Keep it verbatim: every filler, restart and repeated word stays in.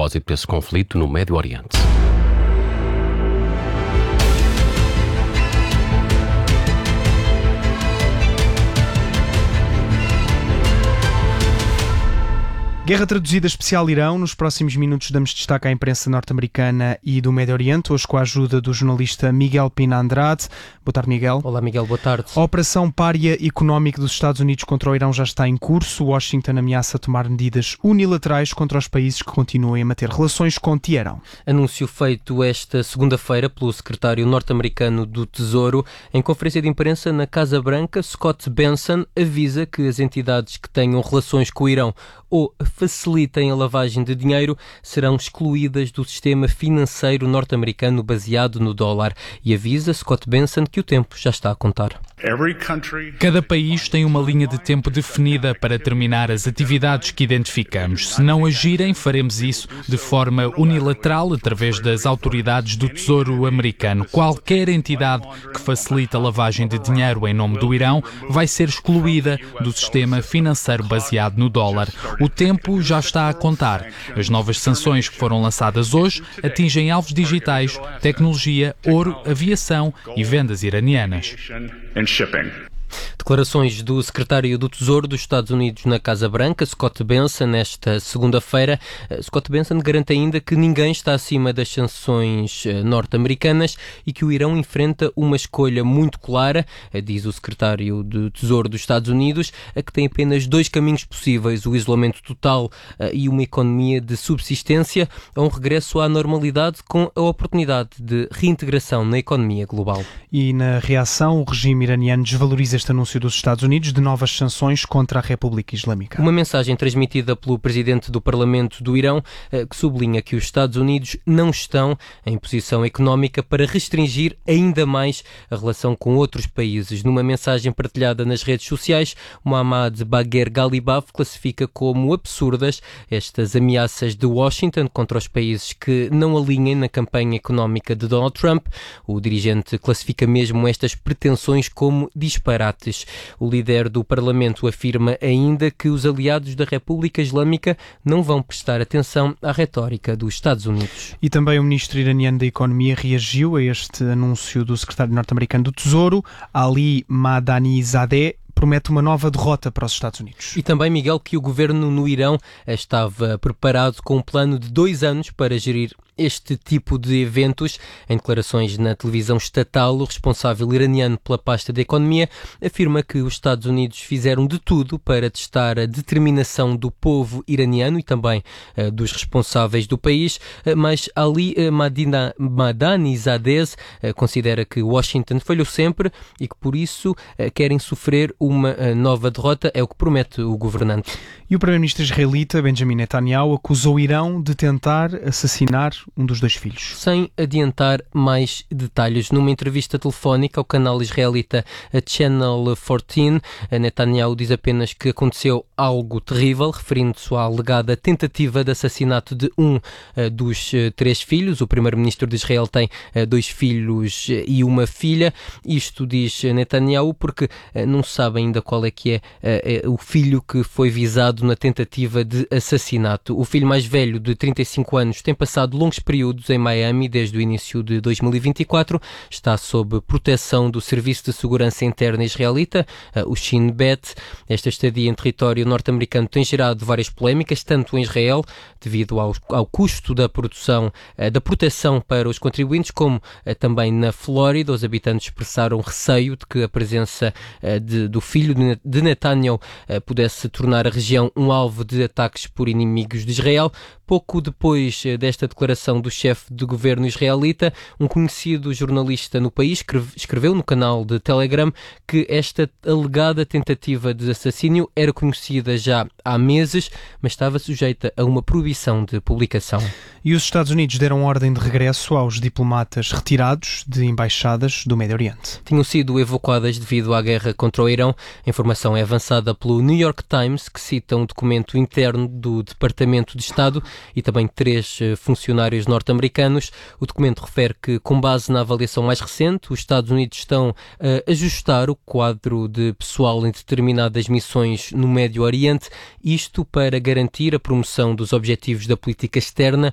propósito desse conflito no Médio Oriente. Guerra Traduzida Especial Irão. Nos próximos minutos damos destaque à imprensa norte-americana e do Médio Oriente, hoje com a ajuda do jornalista Miguel Pina Andrade. Boa tarde, Miguel. Olá, Miguel, boa tarde. A operação pária económica dos Estados Unidos contra o Irão já está em curso. Washington ameaça tomar medidas unilaterais contra os países que continuem a manter relações com Teherão. Anúncio feito esta segunda-feira pelo secretário norte-americano do Tesouro. Em conferência de imprensa na Casa Branca, Scott Bessent avisa que as entidades que tenham relações com o Irão ou facilitem a lavagem de dinheiro serão excluídas do sistema financeiro norte-americano baseado no dólar. E avisa Scott Bessent que o tempo já está a contar. Cada país tem uma linha de tempo definida para terminar as atividades que identificamos. Se não agirem, faremos isso de forma unilateral através das autoridades do Tesouro americano. Qualquer entidade que facilite a lavagem de dinheiro em nome do Irão vai ser excluída do sistema financeiro baseado no dólar. O tempo já está a contar. As novas sanções que foram lançadas hoje atingem alvos digitais, tecnologia, ouro, aviação e vendas iranianas. Declarações do secretário do Tesouro dos Estados Unidos na Casa Branca, Scott Bessent, nesta segunda-feira. Scott Bessent garante ainda que ninguém está acima das sanções norte-americanas e que o Irão enfrenta uma escolha muito clara, diz o secretário do Tesouro dos Estados Unidos, a que tem apenas dois caminhos possíveis: o isolamento total e uma economia de subsistência, ou um regresso à normalidade com a oportunidade de reintegração na economia global. E na reação, o regime iraniano desvaloriza este anúncio dos Estados Unidos de novas sanções contra a República Islâmica. Uma mensagem transmitida pelo presidente do Parlamento do Irão, que sublinha que os Estados Unidos não estão em posição económica para restringir ainda mais a relação com outros países. Numa mensagem partilhada nas redes sociais, Mohammad Bagher Ghalibaf classifica como absurdas estas ameaças de Washington contra os países que não alinhem na campanha económica de Donald Trump. O dirigente classifica mesmo estas pretensões como disparates. O líder do Parlamento afirma ainda que os aliados da República Islâmica não vão prestar atenção à retórica dos Estados Unidos. E também o ministro iraniano da Economia reagiu a este anúncio do secretário norte-americano do Tesouro, Ali Madanizadeh. Promete uma nova derrota para os Estados Unidos. E também, Miguel, que o governo no Irão estava preparado com um plano de dois anos para gerir este tipo de eventos. Em declarações na televisão estatal, o responsável iraniano pela pasta da economia afirma que os Estados Unidos fizeram de tudo para testar a determinação do povo iraniano e também uh, dos responsáveis do país, uh, mas Ali uh, Madina, Madanizadeh uh, considera que Washington falhou sempre e que por isso uh, querem sofrer uma uh, nova derrota, é o que promete o governante. E o primeiro-ministro israelita, Benjamin Netanyahu, acusou o Irão de tentar assassinar um dos dois filhos. Sem adiantar mais detalhes, numa entrevista telefónica ao canal israelita Channel quatorze, Netanyahu diz apenas que aconteceu algo terrível, referindo-se à alegada tentativa de assassinato de um uh, dos uh, três filhos. O primeiro-ministro de Israel tem uh, dois filhos uh, e uma filha. Isto diz Netanyahu porque uh, não se sabe ainda qual é que é uh, uh, o filho que foi visado na tentativa de assassinato. O filho mais velho, de trinta e cinco anos, tem passado longos períodos em Miami desde o início de dois mil e vinte e quatro, está sob proteção do Serviço de Segurança Interna israelita, o Shin Bet. Esta estadia em território norte-americano tem gerado várias polémicas, tanto em Israel, devido ao, ao custo da produção, da proteção para os contribuintes, como também na Flórida. Os habitantes expressaram receio de que a presença de, do filho de Netanyahu pudesse tornar a região um alvo de ataques por inimigos de Israel. Pouco depois desta declaração do chefe de governo israelita, um conhecido jornalista no país escreveu no canal de Telegram que esta alegada tentativa de assassínio era conhecida já há meses, mas estava sujeita a uma proibição de publicação. E os Estados Unidos deram ordem de regresso aos diplomatas retirados de embaixadas do Médio Oriente. Tinham sido evacuadas devido à guerra contra o Irão. A informação é avançada pelo New York Times, que cita um documento interno do Departamento de Estado e também três funcionários norte-americanos. O documento refere que, com base na avaliação mais recente, os Estados Unidos estão a ajustar o quadro de pessoal em determinadas missões no Médio Oriente, isto para garantir a promoção dos objetivos da política externa